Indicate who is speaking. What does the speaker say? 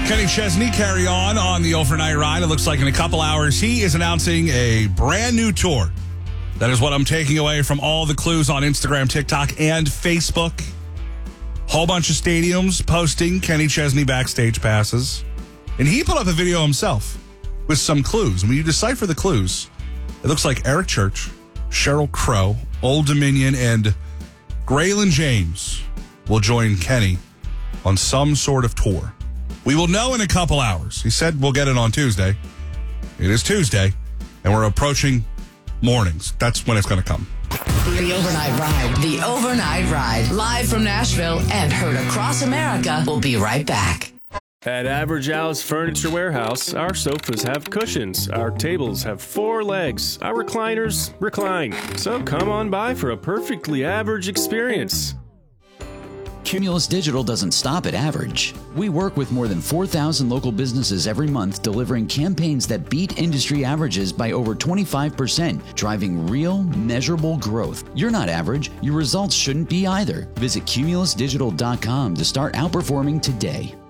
Speaker 1: Kenny Chesney, carry on the overnight ride. It looks like in a couple hours, he is announcing a brand new tour. That is what I'm taking away from all the clues on Instagram, TikTok, and Facebook. Whole bunch of stadiums posting Kenny Chesney backstage passes. And he put up a video himself with some clues. And when you decipher the clues, it looks like Eric Church, Sheryl Crow, Old Dominion, and Graylin James will join Kenny on some sort of tour. We will know in a couple hours. He said we'll get it on Tuesday. It is Tuesday, and we're approaching mornings. That's when it's going to come.
Speaker 2: The Overnight Ride. The Overnight Ride. Live from Nashville and heard across America. We'll be right back.
Speaker 3: At Average Al's Furniture Warehouse, our sofas have cushions, our tables have 4 legs, our recliners recline. So come on by for a perfectly average experience.
Speaker 4: Cumulus Digital doesn't stop at average. We work with more than 4,000 local businesses every month, delivering campaigns that beat industry averages by over 25%, driving real, measurable growth. You're not average. Your results shouldn't be either. Visit cumulusdigital.com to start outperforming today.